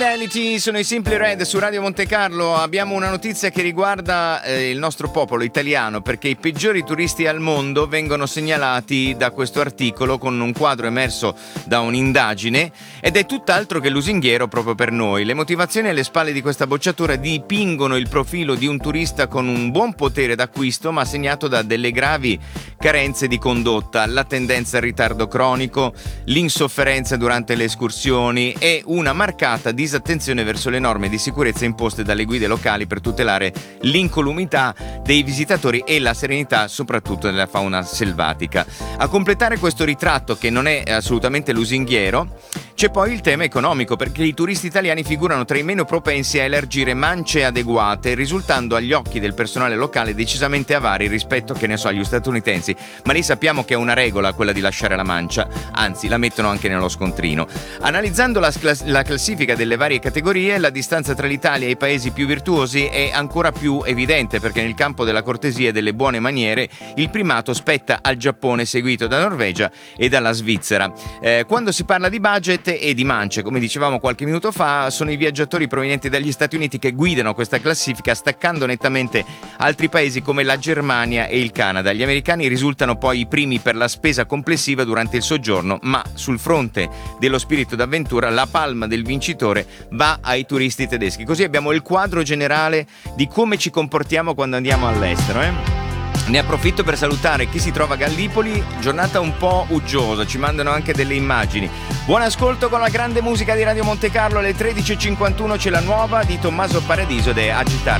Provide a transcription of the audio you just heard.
Fidelity, sono i Simply Red su Radio Monte Carlo. Abbiamo una notizia che riguarda il nostro popolo italiano, perché i peggiori turisti al mondo vengono segnalati da questo articolo con un quadro emerso da un'indagine, ed è tutt'altro che lusinghiero proprio per noi. Le motivazioni alle spalle di questa bocciatura dipingono il profilo di un turista con un buon potere d'acquisto, ma segnato da delle gravi carenze di condotta, la tendenza al ritardo cronico, l'insofferenza durante le escursioni e una marcata disattenzione verso le norme di sicurezza imposte dalle guide locali per tutelare l'incolumità dei visitatori e la serenità soprattutto della fauna selvatica. A completare questo ritratto, che non è assolutamente lusinghiero, c'è poi il tema economico, perché i turisti italiani figurano tra i meno propensi a elargire mance adeguate, risultando agli occhi del personale locale decisamente avari rispetto, che ne so, agli statunitensi. Ma lì sappiamo che è una regola quella di lasciare la mancia, anzi la mettono anche nello scontrino. Analizzando la classifica delle varie categorie, la distanza tra l'Italia e i paesi più virtuosi è ancora più evidente, perché nel campo della cortesia e delle buone maniere il primato spetta al Giappone, seguito da Norvegia e dalla Svizzera. Quando si parla di budget e di mance, come dicevamo qualche minuto fa, sono i viaggiatori provenienti dagli Stati Uniti che guidano questa classifica, staccando nettamente altri paesi come la Germania e il Canada. Gli americani risultano poi i primi per la spesa complessiva durante il soggiorno, ma sul fronte dello spirito d'avventura la palma del vincitore va ai turisti tedeschi. Così abbiamo il quadro generale di come ci comportiamo quando andiamo all'estero. Ne approfitto per salutare chi si trova a Gallipoli, giornata un po' uggiosa, ci mandano anche delle immagini. Buon ascolto con la grande musica di Radio Monte Carlo. Alle 13.51 c'è la nuova di Tommaso Paradiso ed è Agitare.